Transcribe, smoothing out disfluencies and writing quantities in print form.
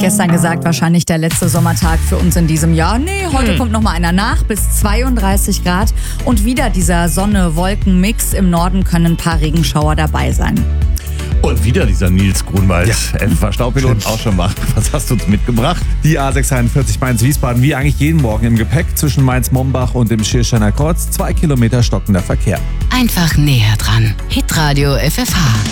Gestern gesagt, wahrscheinlich der letzte Sommertag für uns in diesem Jahr. Nee, heute kommt noch mal einer nach, bis 32 Grad. Und wieder dieser Sonne-Wolken-Mix. Im Norden können ein paar Regenschauer dabei sein. Und wieder dieser Nils Grunwald, FFH-Staupilot, auch schon wach. Was hast du uns mitgebracht? Die A641 Mainz-Wiesbaden, wie eigentlich jeden Morgen im Gepäck, zwischen Mainz-Mombach und dem Schiersteiner Kreuz, 2 Kilometer stockender Verkehr. Einfach näher dran. Hitradio FFH.